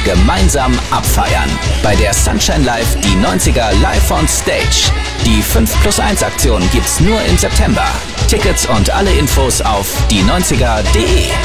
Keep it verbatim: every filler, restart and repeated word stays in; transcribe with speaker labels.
Speaker 1: gemeinsam abfeiern. Bei der Sunshine Live die neunziger live on Stage. Die fünf plus eins Aktion gibt's nur im September. Tickets und alle Infos auf die neunziger punkt de.